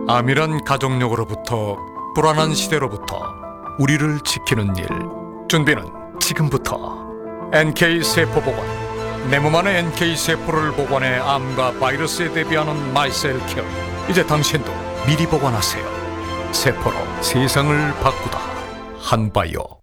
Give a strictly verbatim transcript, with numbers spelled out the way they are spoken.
암이란 가족력으로부터 불안한 시대로부터 우리를 지키는 일. 준비는 지금부터. 엔케이 세포보관. 내 몸 안의 엔케이 세포를 보관해 암과 바이러스에 대비하는 마이셀 케어. 이제 당신도 미리 보관하세요. 세포로 세상을 바꾸다. 한바이오.